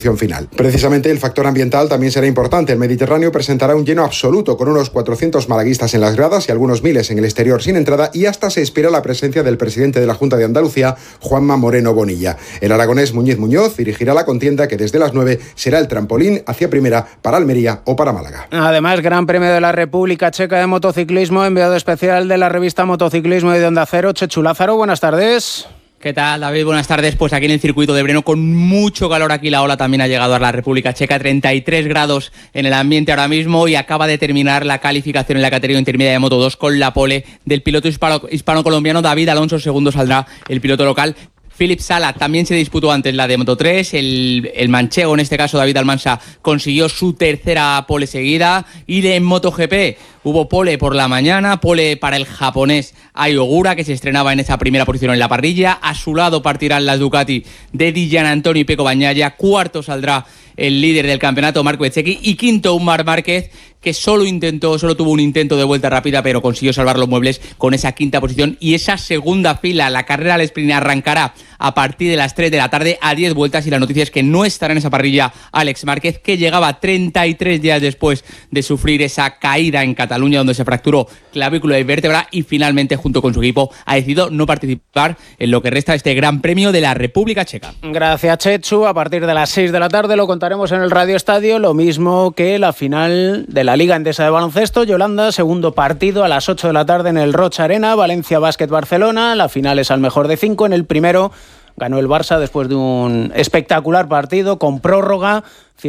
final. Precisamente el factor ambiental también será importante. El Mediterráneo presentará un lleno absoluto con unos 400 malaguistas en las gradas y algunos miles en el exterior sin entrada, y hasta se espera la presencia del presidente de la Junta de Andalucía, Juanma Moreno Bonilla. El aragonés Muñiz Muñoz dirigirá la contienda que desde las 9 será el trampolín hacia primera para Almería o para Málaga. Además, Gran Premio de la República Checa de Motociclismo, enviado especial de la revista Motociclismo y de Onda Cero, Chechu Lázaro, buenas tardes. ¿Qué tal, David? Buenas tardes. Pues aquí en el circuito de Breno, con mucho calor aquí, la ola también ha llegado a la República Checa, 33 grados en el ambiente ahora mismo, y acaba de terminar la calificación en la categoría intermedia de Moto 2 con la pole del piloto hispano-colombiano David Alonso. Segundo saldrá el piloto local Philip Sala. También se disputó antes la de Moto 3, el manchego, en este caso David Almansa, consiguió su tercera pole seguida. Y en MotoGP hubo pole por la mañana, pole para el japonés Ai Ogura, que se estrenaba en esa primera posición en la parrilla. A su lado partirán las Ducati de Di Gianantonio y Pecco Bagnaia. Cuarto saldrá el líder del campeonato, Marco Bezzecchi, y quinto un Marc Márquez, que solo tuvo un intento de vuelta rápida, pero consiguió salvar los muebles con esa quinta posición y esa segunda fila. La carrera al sprint arrancará a partir de las 3 de la tarde a 10 vueltas, y la noticia es que no estará en esa parrilla Alex Márquez, que llegaba 33 días después de sufrir esa caída en Cataluña, donde se fracturó clavícula y vértebra, y finalmente, junto con su equipo, ha decidido no participar en lo que resta de este Gran Premio de la República Checa. Gracias, Chechu. A partir de las 6 de la tarde lo contaremos en el Radio Estadio, lo mismo que la final de la Liga Endesa de baloncesto. Yolanda, segundo partido a las 8 de la tarde en el Rocha Arena, Valencia Basket Barcelona. La final es al mejor de 5. En el primero ganó el Barça después de un espectacular partido con prórroga,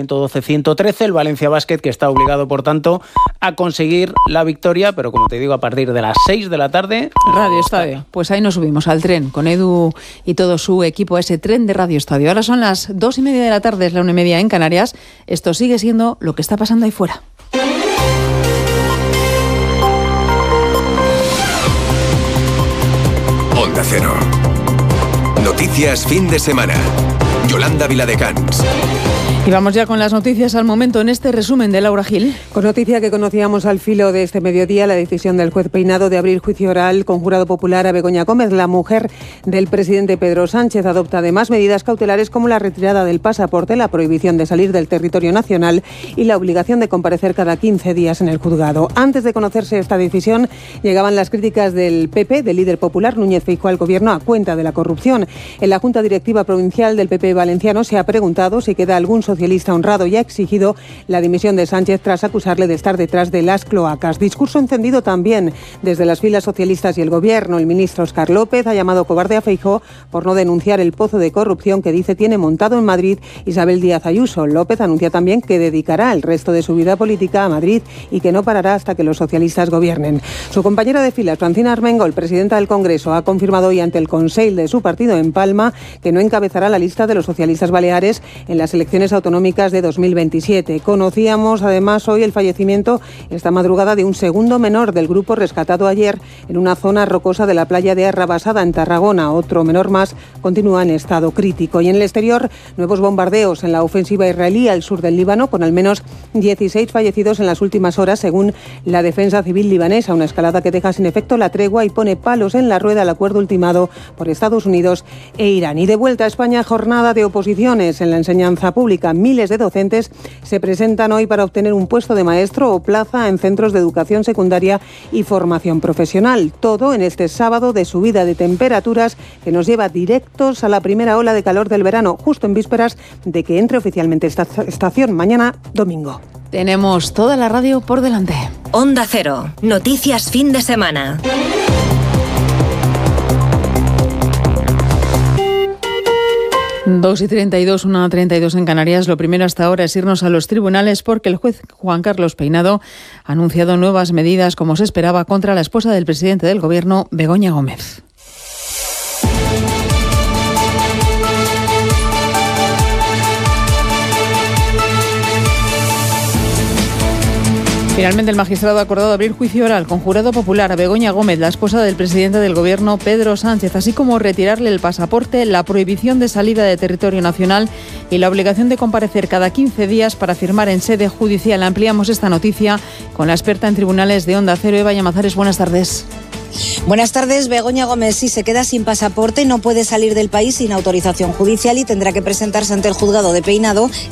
112-113. El Valencia Basket, que está obligado, por tanto, a conseguir la victoria, pero como te digo, a partir de las 6 de la tarde. Radio Estadio. Pues ahí nos subimos al tren con Edu y todo su equipo, a ese tren de Radio Estadio. Ahora son las 2:30 de la tarde, es la 1:30 en Canarias. Esto sigue siendo lo que está pasando ahí fuera. Onda Cero. Noticias fin de semana. Yolanda Viladecans. Y vamos ya con las noticias al momento en este resumen de Laura Gil. Con noticia que conocíamos al filo de este mediodía, la decisión del juez Peinado de abrir juicio oral con jurado popular a Begoña Gómez, la mujer del presidente Pedro Sánchez. Adopta además medidas cautelares como la retirada del pasaporte, la prohibición de salir del territorio nacional y la obligación de comparecer cada 15 días en el juzgado. Antes de conocerse esta decisión, llegaban las críticas del PP, del líder popular Núñez Feijóo, al gobierno a cuenta de la corrupción. En la Junta Directiva Provincial del PP valenciano se ha preguntado si queda algún socialista honrado y ha exigido la dimisión de Sánchez tras acusarle de estar detrás de las cloacas. Discurso encendido también desde las filas socialistas y el gobierno. El ministro Óscar López ha llamado cobarde a Feijóo por no denunciar el pozo de corrupción que dice tiene montado en Madrid Isabel Díaz Ayuso. López anuncia también que dedicará el resto de su vida política a Madrid y que no parará hasta que los socialistas gobiernen. Su compañera de filas, Francina Armengol, presidenta del Congreso, ha confirmado hoy ante el Consell de su partido en Palma que no encabezará la lista de los socialistas baleares en las elecciones autonómicas de 2027. Conocíamos además hoy el fallecimiento esta madrugada de un segundo menor del grupo rescatado ayer en una zona rocosa de la playa de Arrabasada, en Tarragona. Otro menor más continúa en estado crítico. Y en el exterior, nuevos bombardeos en la ofensiva israelí al sur del Líbano, con al menos 16 fallecidos en las últimas horas, según la defensa civil libanesa. Una escalada que deja sin efecto la tregua y pone palos en la rueda al acuerdo ultimado por Estados Unidos e Irán. Y de vuelta a España, jornada de oposiciones en la enseñanza pública. Miles de docentes se presentan hoy para obtener un puesto de maestro o plaza en centros de educación secundaria y formación profesional. Todo en este sábado de subida de temperaturas que nos lleva directos a la primera ola de calor del verano, justo en vísperas de que entre oficialmente esta estación mañana domingo. Tenemos toda la radio por delante. Onda Cero. Noticias fin de semana. Dos y 32, 1:32 en Canarias. Lo primero hasta ahora es irnos a los tribunales porque el juez Juan Carlos Peinado ha anunciado nuevas medidas, como se esperaba, contra la esposa del presidente del Gobierno, Begoña Gómez. Finalmente, el magistrado ha acordado abrir juicio oral con jurado popular a Begoña Gómez, la esposa del presidente del Gobierno, Pedro Sánchez, así como retirarle el pasaporte, la prohibición de salida de territorio nacional y la obligación de comparecer cada 15 días para firmar en sede judicial. Ampliamos esta noticia con la experta en tribunales de Onda Cero, Eva Llamazares. Buenas tardes. Buenas tardes. Begoña Gómez sí se queda sin pasaporte, no puede salir del país sin autorización judicial y tendrá que presentarse ante el juzgado de Peinado